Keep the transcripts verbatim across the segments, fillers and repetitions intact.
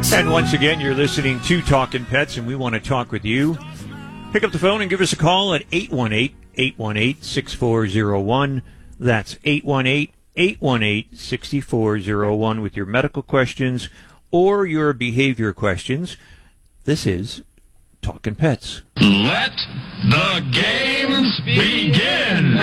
And once again, you're listening to Talking Pets, and we want to talk with you. Pick up the phone and give us a call at eight one eight, eight one eight, six four zero one. That's eight one eight, eight one eight, six four zero one with your medical questions or your behavior questions. This is Talking Pets. Let the games begin!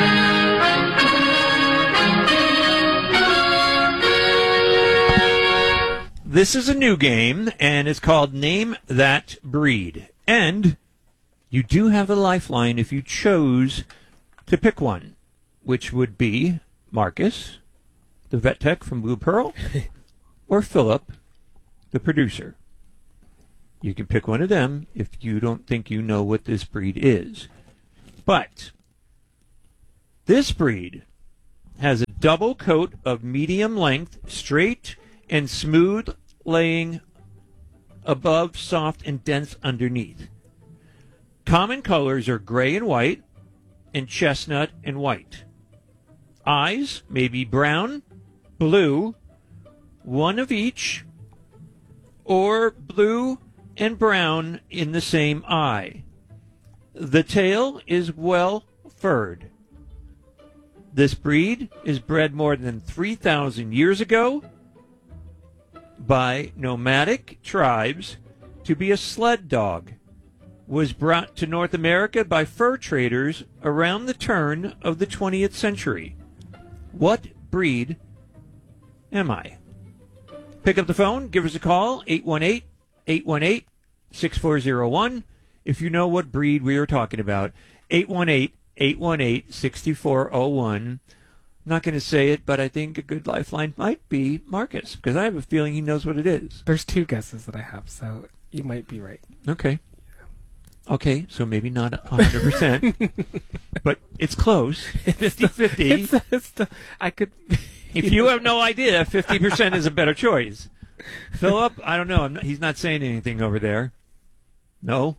This is a new game, and it's called Name That Breed. And you do have a lifeline if you chose to pick one, which would be Marcus, the vet tech from Blue Pearl, or Philip, the producer. You can pick one of them if you don't think you know what this breed is. But this breed has a double coat of medium length, straight and smooth laying above, soft and dense underneath. Common colors are gray and white and chestnut and white. Eyes may be brown, blue, one of each, or blue and brown in the same eye. The tail is well furred. This breed is bred more than three thousand years ago by nomadic tribes to be a sled dog. Was brought to North America by fur traders around the turn of the twentieth century. What breed am I? Pick up the phone, give us a call, eight one eight, eight one eight, six four zero one. If you know what breed we are talking about, eight one eight, eight one eight, six four zero one. I'm not going to say it, but I think a good lifeline might be Marcus, because I have a feeling he knows what it is. There's two guesses that I have, so you might be right. Okay. Okay, so maybe not one hundred percent, but it's close, fifty-fifty. It's the, it's the, I could... If you have no idea, fifty percent is a better choice. Philip, I don't know. I'm not, he's not saying anything over there. No?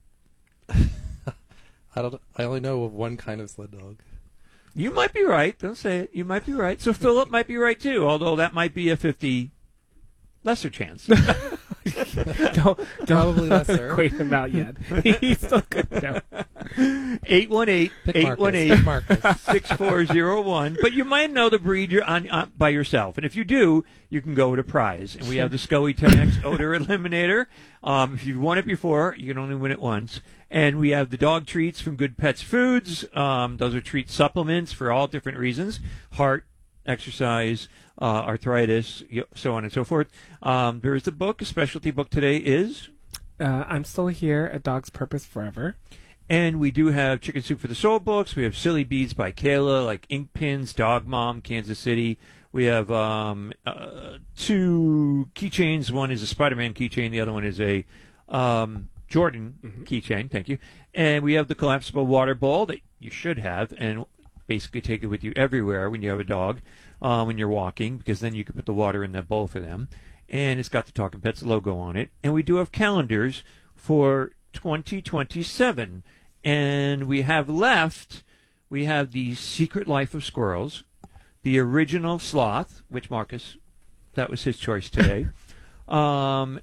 I don't. I only know of one kind of sled dog. You might be right. Don't say it. You might be right. So Philip might be right, too, although that might be a fifty lesser chance. don't Probably don't lesser. equate him out yet. He's still good now. eight one eight, eight one eight, Marcus. six four zero one. But you might know the breed you're on, on by yourself. And if you do, you can go with a prize. And we have the Scully ten X Odor Eliminator. Um, if you've won it before, you can only win it once. And we have the dog treats from Good Pets Foods. Um, those are treat supplements for all different reasons. Heart, exercise, uh, arthritis, so on and so forth. Um, there is the book. A specialty book today is... Uh, I'm Still Here, A Dog's Purpose Forever. And we do have Chicken Soup for the Soul books. We have Silly Beads by Kayla, like Ink Pins, Dog Mom, Kansas City. We have um, uh, two keychains. One is a Spider-Man keychain. The other one is a um, Jordan mm-hmm. keychain. Thank you. And we have the collapsible water bowl that you should have and basically take it with you everywhere when you have a dog, uh, when you're walking, because then you can put the water in that bowl for them. And it's got the Talking Pets logo on it. And we do have calendars for twenty twenty-seven. And we have left, we have the Secret Life of Squirrels, the original Sloth, which Marcus, that was his choice today. um,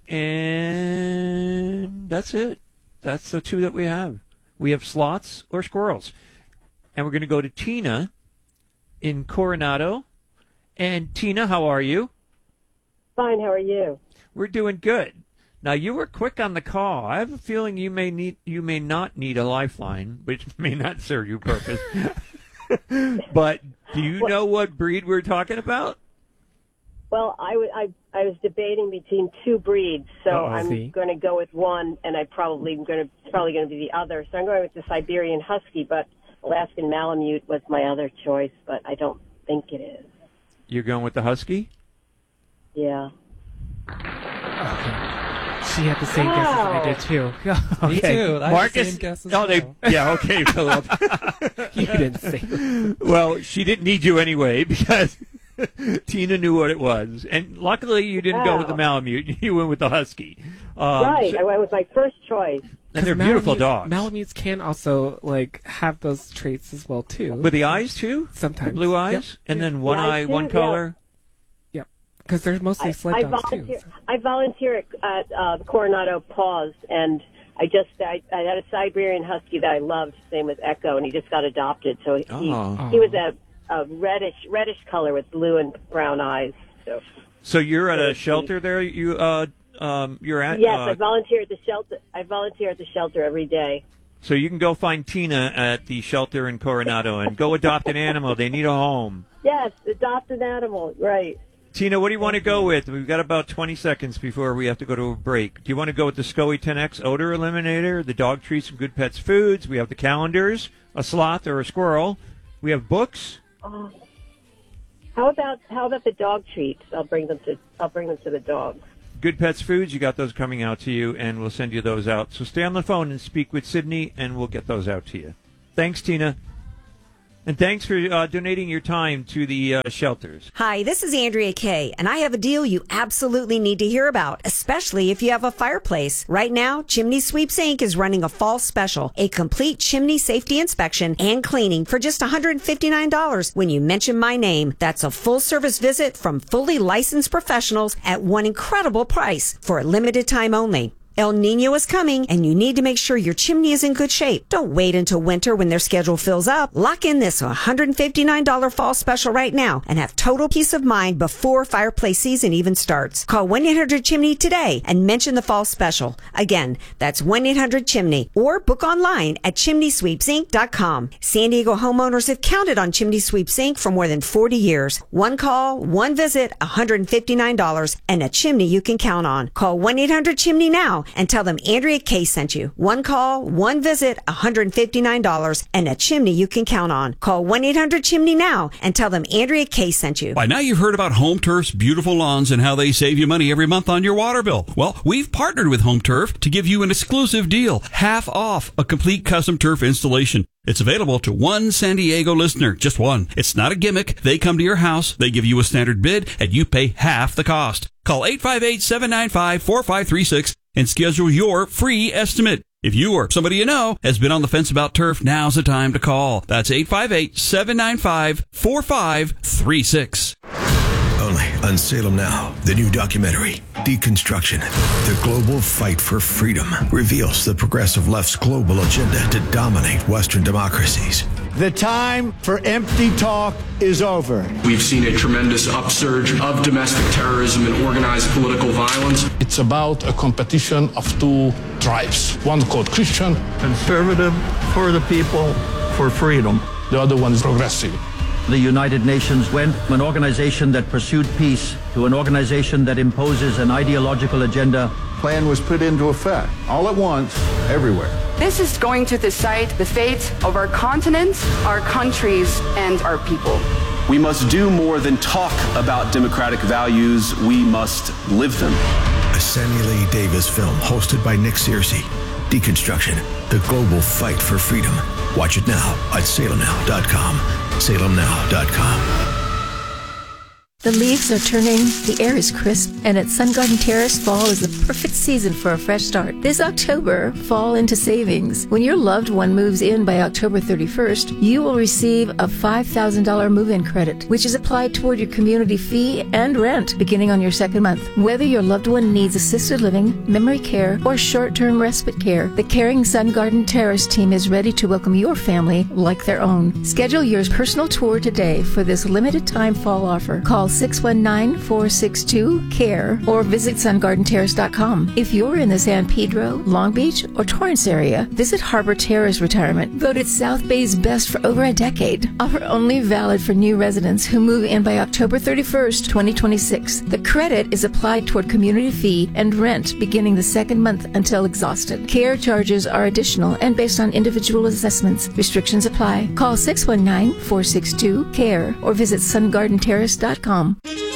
and that's it. That's the two that we have. We have sloths or squirrels. And we're going to go to Tina in Coronado. And Tina, how are you? Fine, how are you? We're doing good. Now, you were quick on the call. I have a feeling you may need, you may not need a lifeline, which may not serve you purpose. But do you know what breed we're talking about? Well, I, w- I, I was debating between two breeds, so Uh-oh. I'm See? going to go with one, and I probably am going to it's probably going to be the other. So I'm going with the Siberian Husky, but Alaskan Malamute was my other choice, but I don't think it is. You're going with the Husky? Yeah. Okay. She had the same guess as I did, too. Okay. Me too. I Marcus, have the same guess as oh, they, well. yeah, okay, Philip. You didn't say it. Well, she didn't need you anyway because Tina knew what it was. And luckily you didn't go with the Malamute. You went with the Husky. Um, right. so- I went with my first choice. and they're beautiful Malamute- dogs. Malamutes can also, like, have those traits as well, too. With the eyes, too? Sometimes. The blue eyes? Yep. And Yep. then one The eyes eye, too, one yeah. color? Because they're mostly I, sled I dogs, volunteer. too. I volunteer at, at uh, Coronado Paws, and I just I, I had a Siberian Husky that I loved. His name was Echo, and he just got adopted. So he Oh. he was a, a reddish reddish color with blue and brown eyes. So So you're at a Very shelter there? You uh um you're at yes, uh, I volunteer at the shelter. I volunteer at the shelter every day. so you can go find Tina at the shelter in Coronado and go adopt an animal. They need a home. Yes, adopt an animal. Right. Tina, what do you want to go with? We've got about twenty seconds before we have to go to a break. Do you want to go with the SCOE ten X odor eliminator, the dog treats and good pets foods? We have the calendars, a sloth or a squirrel. We have books. Uh, how about how about the dog treats? I'll bring them to I'll bring them to the dogs. Good Pets Foods, you got those coming out to you, and we'll send you those out. So stay on the phone and speak with Sydney, and we'll get those out to you. Thanks, Tina. And thanks for uh, donating your time to the uh, shelters. Hi, this is Andrea Kay, and I have a deal you absolutely need to hear about, especially if you have a fireplace. Right now, Chimney Sweeps Incorporated is running a fall special, a complete chimney safety inspection and cleaning for just one hundred fifty-nine dollars when you mention my name. That's a full-service visit from fully licensed professionals at one incredible price for a limited time only. El Nino is coming, and you need to make sure your chimney is in good shape. Don't wait until winter when their schedule fills up. Lock in this one hundred fifty-nine dollars fall special right now and have total peace of mind before fireplace season even starts. Call one eight hundred chimney today and mention the fall special. Again, that's one eight hundred chimney or book online at chimney sweeps inc dot com. San Diego homeowners have counted on Chimney Sweeps Incorporated for more than forty years. One call, one visit, one hundred fifty-nine dollars, and a chimney you can count on. Call one eight hundred chimney now and tell them Andrea Kay sent you. One call, one visit, one hundred fifty-nine dollars, and a chimney you can count on. Call one eight hundred chimney now and tell them Andrea Kay sent you. By now you've heard about Home Turf's beautiful lawns and how they save you money every month on your water bill. Well, we've partnered with Home Turf to give you an exclusive deal, half off a complete custom turf installation. It's available to one San Diego listener, just one. It's not a gimmick. They come to your house, they give you a standard bid, and you pay half the cost. Call eight five eight, seven nine five, four five three six and schedule your free estimate. If you or somebody you know has been on the fence about turf, now's the time to call. That's eight five eight, seven nine five, four five three six. Only on Salem Now, the new documentary, Deconstruction, the global fight for freedom, reveals the progressive left's global agenda to dominate Western democracies. The time for empty talk is over. We've seen a tremendous upsurge of domestic terrorism and organized political violence. It's about a competition of two tribes, one called Christian. Conservative, for the people, for freedom. The other one is progressive. The United Nations went from an organization that pursued peace to an organization that imposes an ideological agenda. Plan was put into effect, all at once, everywhere. This is going to decide the fate of our continent, our countries, and our people. We must do more than talk about democratic values. We must live them. A Samuel A. Davis film hosted by Nick Searcy. Deconstruction, the global fight for freedom. Watch it now at salem now dot com. salem now dot com. The leaves are turning, the air is crisp, and at Sun Garden Terrace, fall is the perfect season for a fresh start. This October, fall into savings. When your loved one moves in by October thirty-first, you will receive a five thousand dollars move-in credit, which is applied toward your community fee and rent beginning on your second month. Whether your loved one needs assisted living, memory care, or short-term respite care, the Caring Sun Garden Terrace team is ready to welcome your family like their own. Schedule your personal tour today for this limited-time fall offer. Call six one nine, four six two, C A R E or visit sun garden terrace dot com. If you're in the San Pedro, Long Beach, or Torrance area, visit Harbor Terrace Retirement, voted South Bay's best for over a decade. Offer only valid for new residents who move in by October thirty-first, twenty twenty-six. The credit is applied toward community fee and rent beginning the second month until exhausted. Care charges are additional and based on individual assessments. Restrictions apply. Call six one nine, four six two, C A R E or visit sun garden terrace dot com.